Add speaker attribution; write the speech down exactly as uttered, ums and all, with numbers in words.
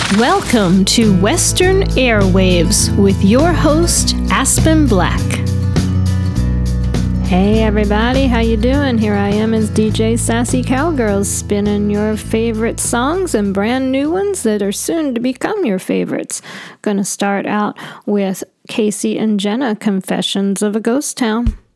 Speaker 1: Welcome to Western Airwaves with your host, Aspen Black. Hey everybody, how you doing? Here I am as D J Sassy Cowgirls, spinning your favorite songs and brand new ones that are soon to become your favorites. Gonna start out with Casey and Jenna, Confessions of a Ghost Town.